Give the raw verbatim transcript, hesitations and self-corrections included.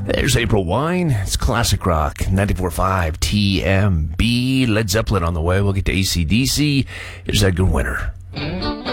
There's April Wine. It's classic rock. ninety-four point five T M B. Led Zeppelin on the way. We'll get to A C D C. Here's that good winner.